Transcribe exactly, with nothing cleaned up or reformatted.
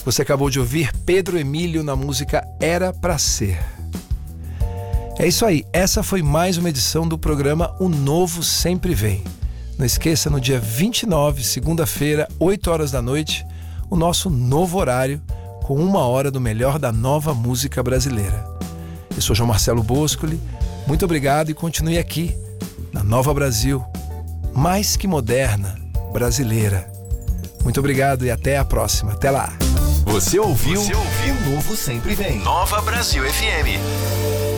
Você acabou de ouvir Pedro Emílio na música Era Pra Ser. É isso aí, essa foi mais uma edição do programa O Novo Sempre Vem. Não esqueça, no dia vinte e nove, segunda-feira, oito horas da noite, o nosso novo horário, com uma hora do melhor da nova música brasileira. Eu sou João Marcelo Boscoli, muito obrigado e continue aqui, na Nova Brasil, mais que moderna, brasileira. Muito obrigado e até a próxima. Até lá. Você ouviu? Você ouviu? O Novo Sempre Vem. Nova Brasil F M.